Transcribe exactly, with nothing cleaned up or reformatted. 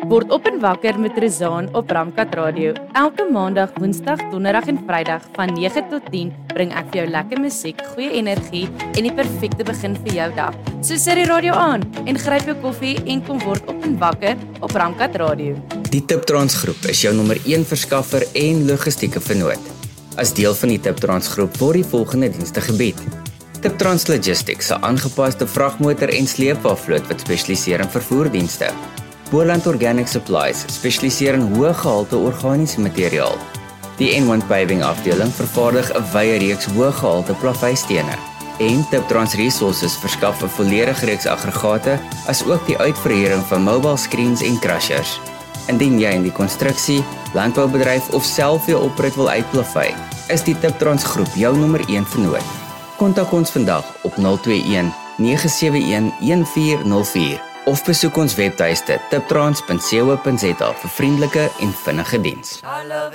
Word op en wakker met Rezaan op Ramkat Radio. Elke maandag, woensdag, donderdag en vrydag van nege tot tien bring ek vir jou lekker musiek, goeie energie en die perfekte begin vir jou dag. So sit die radio aan en gryp jou koffie en kom word op en wakker op Ramkat Radio. Die Tiptrans groep is jou nommer een verskaffer en logistieke vennoot. As deel van die Tiptrans groep word die volgende dienste gebied. Tiptrans Logistics, 'n aangepaste vragmotor en sleepwavloot wat spesialiseer in vervoerdienste. Boland Organic Supplies spesialiseer in hoë gehalte organiese materiaal. Die N one Paving afdeling vervaardig 'n wye reeks hoë gehalte plaveistene. En Tiptrans Resources verskaf 'n volledige reeks aggregate, asook die uitverhuuring van mobile screens en crushers. Indien jy in die konstruksie, landboubedryf of self jou oprit wil uitplavei, is die Tiptrans groep jou nommer een vennoot. Kontak ons vandag op nul twee een nege sewe een een vier nul vier of besoek ons webtuiste tiptrans punt co punt za vir vriendelike en vinnige diens.